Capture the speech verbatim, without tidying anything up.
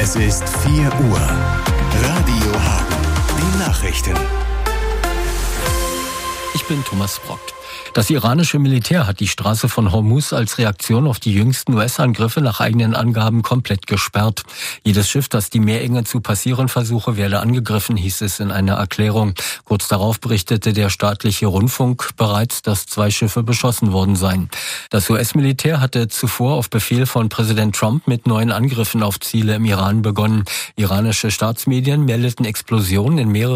Es ist vier Uhr. Radio Hagen. Die Nachrichten. Ich bin Thomas Brock. Das iranische Militär hat die Straße von Hormuz als Reaktion auf die jüngsten U S-Angriffe nach eigenen Angaben komplett gesperrt. Jedes Schiff, das die Meerenge zu passieren versuche, werde angegriffen, hieß es in einer Erklärung. Kurz darauf berichtete der staatliche Rundfunk bereits, dass zwei Schiffe beschossen worden seien. Das U S-Militär hatte zuvor auf Befehl von Präsident Trump mit neuen Angriffen auf Ziele im Iran begonnen. Iranische Staatsmedien meldeten Explosionen in mehreren